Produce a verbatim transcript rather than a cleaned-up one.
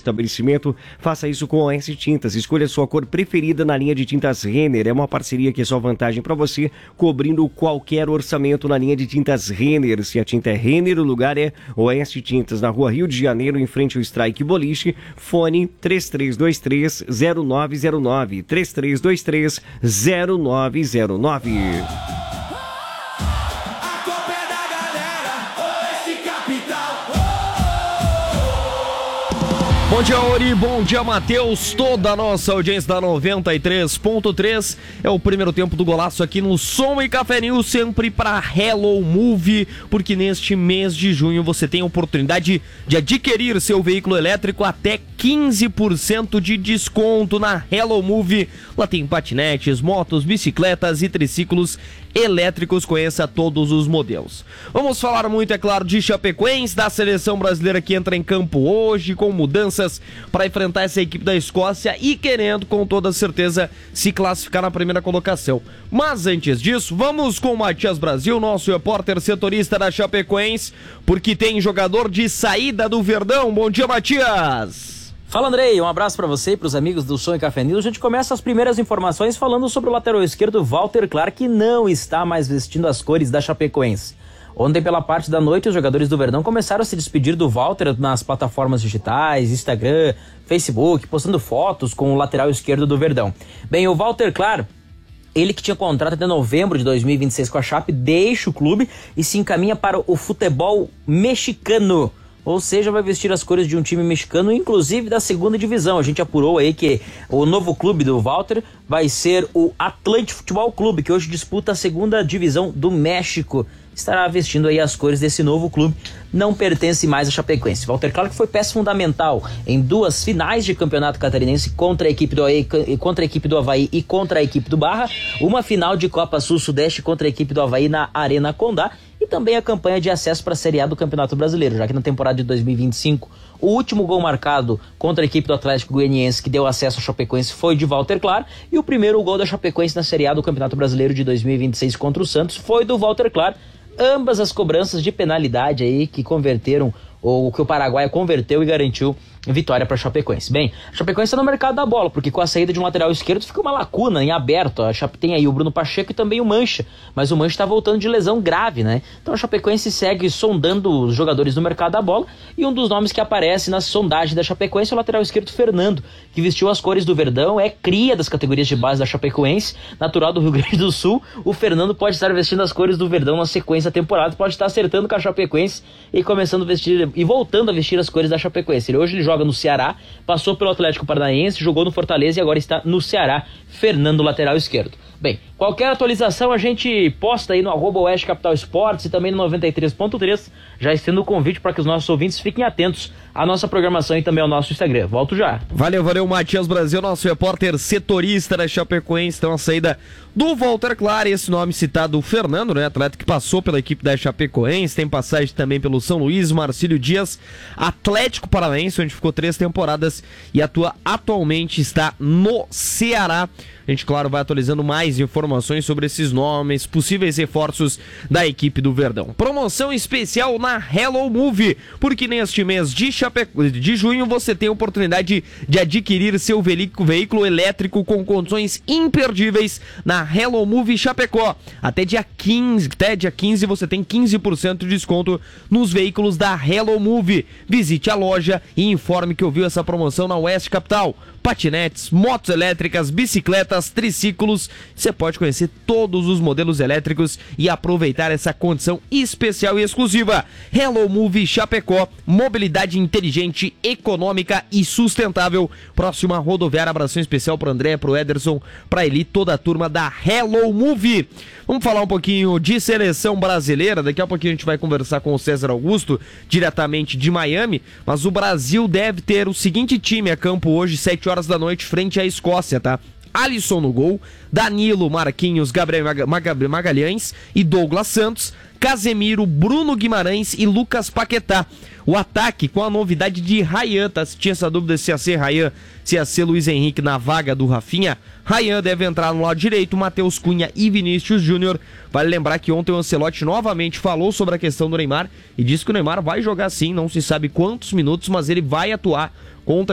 estabelecimento, faça isso com a O S Tintas. Escolha a sua cor preferida na linha de tintas Renner. É uma parceria que é só vantagem para você, cobrindo qualquer orçamento na linha de tintas Renner. Se a tinta é Renner, o lugar é O S Tintas, na rua Rio de Janeiro, em frente ao Strike Boliche. Fone três três dois três zero nove zero nove, três três dois três zero nove zero nove. Bom dia, Ori, bom dia, Matheus, toda a nossa audiência da noventa e três ponto três. É o primeiro tempo do golaço aqui no Som e Café News, sempre para Hello Move, porque neste mês de junho você tem a oportunidade de adquirir seu veículo elétrico até quinze por cento de desconto na Hello Move. Lá tem patinetes, motos, bicicletas e triciclos elétricos, conheça todos os modelos. Vamos falar muito, é claro, de Chapecoense, da seleção brasileira que entra em campo hoje, com mudanças para enfrentar essa equipe da Escócia e querendo, com toda certeza, se classificar na primeira colocação. Mas antes disso, vamos com o Matias Brasil, nosso repórter setorista da Chapecoense, porque tem jogador de saída do Verdão. Bom dia, Matias! Fala, Andrei, um abraço para você e para os amigos do Som e Café News. A gente começa as primeiras informações falando sobre o lateral esquerdo Walter Clark, que não está mais vestindo as cores da Chapecoense. Ontem, pela parte da noite, os jogadores do Verdão começaram a se despedir do Walter nas plataformas digitais, Instagram, Facebook, postando fotos com o lateral esquerdo do Verdão. Bem, o Walter Clark, ele que tinha contrato até novembro de dois mil e vinte e seis com a Chape, deixa o clube e se encaminha para o futebol mexicano. Ou seja, vai vestir as cores de um time mexicano, inclusive da segunda divisão. A gente apurou aí que o novo clube do Walter vai ser o Atlante Futebol Clube, que hoje disputa a segunda divisão do México. Estará vestindo aí as cores desse novo clube, não pertence mais à Chapecoense. Walter Clark foi peça fundamental em duas finais de campeonato catarinense contra a equipe do Havaí, contra a equipe do Havaí e contra a equipe do Barra, uma final de Copa Sul-Sudeste contra a equipe do Havaí na Arena Condá, e também a campanha de acesso para a Série A do Campeonato Brasileiro, já que na temporada de dois mil e vinte e cinco o último gol marcado contra a equipe do Atlético Goianiense que deu acesso à Chapecoense foi de Walter Clark, e o primeiro gol da Chapecoense na Série A do Campeonato Brasileiro de dois mil e vinte e seis contra o Santos foi do Walter Clark. Ambas as cobranças de penalidade aí que converteram, ou que o Paraguai converteu e garantiu vitória para a Chapecoense. Bem, a Chapecoense está no mercado da bola, porque com a saída de um lateral esquerdo fica uma lacuna em aberto. A Chape tem aí o Bruno Pacheco e também o Mancha, mas o Mancha está voltando de lesão grave, né? Então a Chapecoense segue sondando os jogadores no mercado da bola, e um dos nomes que aparece na sondagem da Chapecoense é o lateral esquerdo Fernando, que vestiu as cores do Verdão, é cria das categorias de base da Chapecoense, natural do Rio Grande do Sul. O Fernando pode estar vestindo as cores do Verdão na sequência da temporada, pode estar acertando com a Chapecoense e começando a vestir e voltando a vestir as cores da Chapecoense. Ele, hoje ele joga no Ceará, passou pelo Atlético Paranaense, jogou no Fortaleza e agora está no Ceará. Fernando, lateral esquerdo. Bem, qualquer atualização a gente posta aí no arroba Oeste Capital Esportes e também no noventa e três ponto três, já estendo o convite para que os nossos ouvintes fiquem atentos à nossa programação e também ao nosso Instagram. Volto já. Valeu, valeu, Matias Brasil, nosso repórter setorista da Chapecoense. Então a saída do Walter Clark, esse nome citado, o Fernando, né, atleta que passou pela equipe da Chapecoense, tem passagem também pelo São Luís, Marcílio Dias, Atlético Paranaense, onde ficou três temporadas e atua atualmente, está no Ceará. A gente, claro, vai atualizando mais informações sobre esses nomes, possíveis reforços da equipe do Verdão. Promoção especial na Hello Move, porque neste mês de, Chape... de junho você tem a oportunidade de adquirir seu veículo elétrico com condições imperdíveis na Hello Move Chapecó. Até dia quinze, até dia quinze você tem quinze por cento de desconto nos veículos da Hello Move. Visite a loja e informe que ouviu essa promoção na Oeste Capital. Patinetes, motos elétricas, bicicletas, triciclos. Você pode conhecer todos os modelos elétricos e aproveitar essa condição especial e exclusiva. Hello Move Chapecó, mobilidade inteligente, econômica e sustentável. Próxima rodoviária, abração especial para o André, para o Ederson, para Eli, toda a turma da Hello Move. Vamos falar um pouquinho de seleção brasileira. Daqui a pouquinho a gente vai conversar com o César Augusto, diretamente de Miami. Mas o Brasil deve ter o seguinte time a campo hoje, sete horas da noite, frente à Escócia, tá? Alisson no gol, Danilo, Marquinhos, Gabriel Magalhães e Douglas Santos, Casemiro, Bruno Guimarães e Lucas Paquetá. O ataque com a novidade de Ryan, tá? Se tinha essa dúvida se ia ser Ryan, se ia ser Luiz Henrique na vaga do Rafinha, Ryan deve entrar no lado direito, Matheus Cunha e Vinícius Júnior. Vale lembrar que ontem o Ancelotti novamente falou sobre a questão do Neymar e disse que o Neymar vai jogar sim, não se sabe quantos minutos, mas ele vai atuar contra